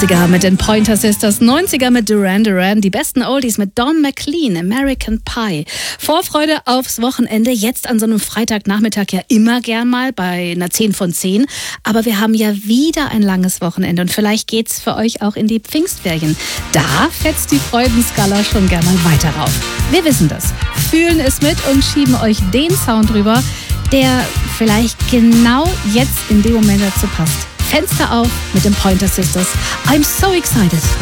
80er mit den Pointer Sisters, 90er mit Duran Duran, die besten Oldies mit Don McLean, American Pie. Vorfreude aufs Wochenende, jetzt an so einem Freitagnachmittag ja immer gern mal bei einer 10 von 10. Aber wir haben ja wieder ein langes Wochenende und vielleicht geht's für euch auch in die Pfingstferien. Da fetzt die Freudenskala schon gern mal weiter rauf. Wir wissen das, fühlen es mit und schieben euch den Sound rüber, der vielleicht genau jetzt in dem Moment dazu passt. Fenster auf mit den Pointer Sisters. I'm so excited.